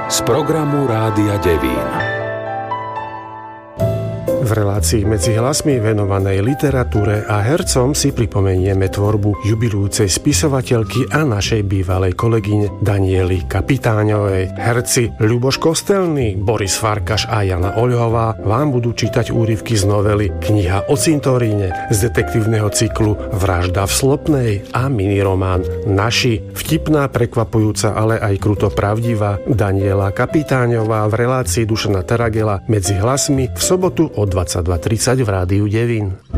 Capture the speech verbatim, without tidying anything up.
z programu Rádia Devín. V relácii Medzi hlasmi venovanej literatúre a hercom si pripomenieme tvorbu jubilujúcej spisovateľky a našej bývalej kolegyne Daniely Kapitáňovej. Herci Ľuboš Kostelný, Boris Farkaš a Jana Oľhová vám budú čítať úryvky z novely Kniha o cintoríne, z detektívneho cyklu Vražda v Slopnej a miniromán Naši. Vtipná, prekvapujúca, ale aj kruto pravdivá Daniela Kapitáňová v relácii Dušana Taragela Medzi hlasmi v sobotu o dvadsaťdva tridsať v Rádiu Devín.